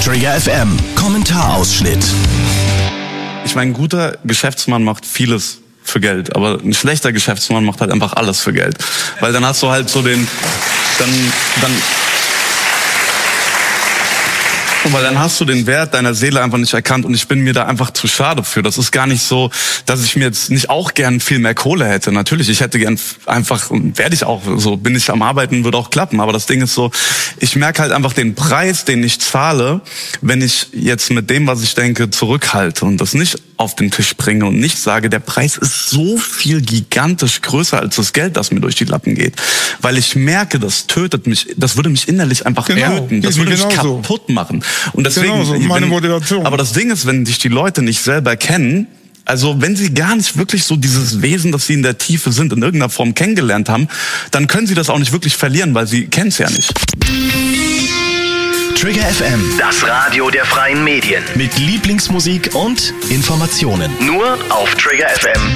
Trigger FM Kommentarausschnitt. Ich meine, ein guter Geschäftsmann macht vieles für Geld, aber ein schlechter Geschäftsmann macht halt einfach alles für Geld. Weil dann hast du halt so weil dann hast du den Wert deiner Seele einfach nicht erkannt und ich bin mir da einfach zu schade für. Das ist gar nicht so, dass ich mir jetzt nicht auch gern viel mehr Kohle hätte. Natürlich, ich hätte gern einfach, und werde ich auch, so bin ich am Arbeiten, würde auch klappen. Aber das Ding ist so, ich merke halt einfach den Preis, den ich zahle, wenn ich jetzt mit dem, was ich denke, zurückhalte und das nicht auf den Tisch bringe und nicht sage, der Preis ist so viel gigantisch größer als das Geld, das mir durch die Lappen geht. Weil ich merke, das tötet mich, das würde mich innerlich einfach töten. Das würde mich kaputt machen. Und deswegen, meine Motivation. Aber das Ding ist, wenn sich die Leute nicht selber kennen, also wenn sie gar nicht wirklich so dieses Wesen, das sie in der Tiefe sind, in irgendeiner Form kennengelernt haben, dann können sie das auch nicht wirklich verlieren, weil sie kennen es ja nicht. Trigger FM, Das Radio der freien Medien. mit Lieblingsmusik und Informationen. Nur auf Trigger FM.